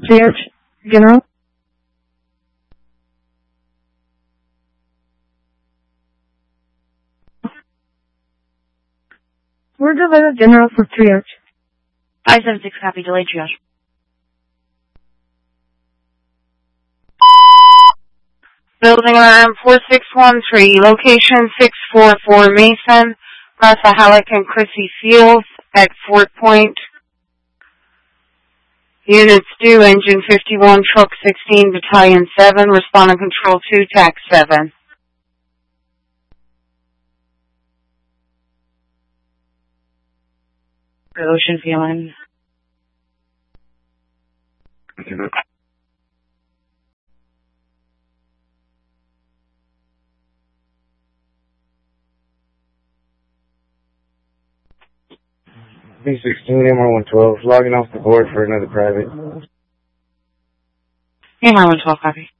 Triage General. We're Delay General for triage. 576 copy, delayed triage. Building alarm 4613, location 644 Mason, Martha Halleck and Chrissy Fields at Fort Point. Units due, engine 51, truck 16, battalion 7, responding control 2, tax 7. Ocean feeling. B16, MR112, logging off the board for another private. MR112 copy.